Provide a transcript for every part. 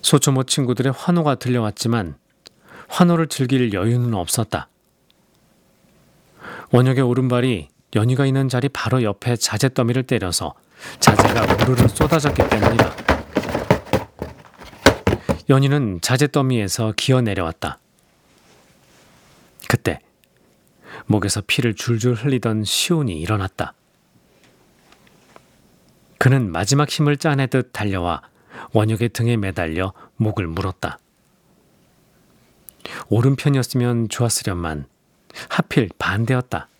소초모 친구들의 환호가 들려왔지만 환호를 즐길 여유는 없었다. 원혁의 오른발이 연희가 있는 자리 바로 옆에 자재 더미를 때려서 자재가 우르르 쏟아졌기 때문이다. 연희는 자재 더미에서 기어 내려왔다. 그때 목에서 피를 줄줄 흘리던 시온이 일어났다. 그는 마지막 힘을 짜내듯 달려와 원혁의 등에 매달려 목을 물었다. 오른편이었으면 좋았으련만 하필 반대였다.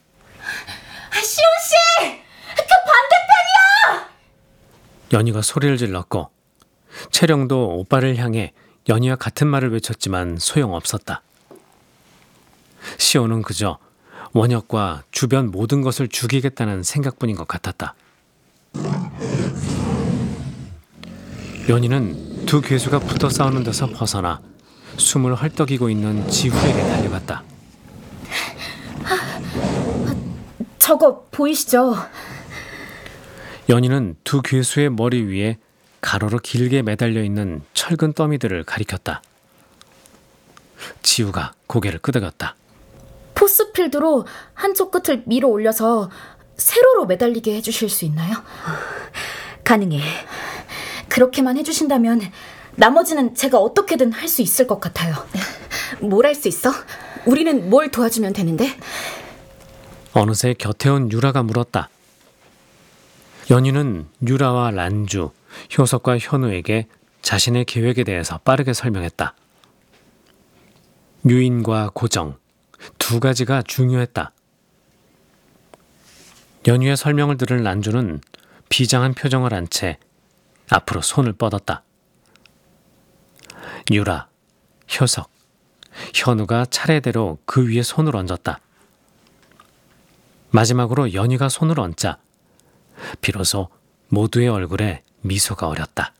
시온씨! 그 반대편이야! 연희가 소리를 질렀고 채령도 오빠를 향해 연희와 같은 말을 외쳤지만 소용없었다. 시온은 그저 원혁과 주변 모든 것을 죽이겠다는 생각뿐인 것 같았다. 연희는 두 괴수가 붙어 싸우는 데서 벗어나 숨을 헐떡이고 있는 지후에게 달려갔다. 저거 보이시죠? 연희는 두 괴수의 머리 위에 가로로 길게 매달려 있는 철근 더미들을 가리켰다. 지우가 고개를 끄덕였다. 포스필드로 한쪽 끝을 밀어 올려서 세로로 매달리게 해주실 수 있나요? 가능해. 그렇게만 해주신다면 나머지는 제가 어떻게든 할 수 있을 것 같아요. 뭘 할 수 있어? 우리는 뭘 도와주면 되는데? 어느새 곁에 온 유라가 물었다. 연희는 유라와 란주, 효석과 현우에게 자신의 계획에 대해서 빠르게 설명했다. 유인과 고정, 두 가지가 중요했다. 연희의 설명을 들은 란주는 비장한 표정을 한 채 앞으로 손을 뻗었다. 유라, 효석, 현우가 차례대로 그 위에 손을 얹었다. 마지막으로 연희가 손을 얹자 비로소 모두의 얼굴에 미소가 어렸다.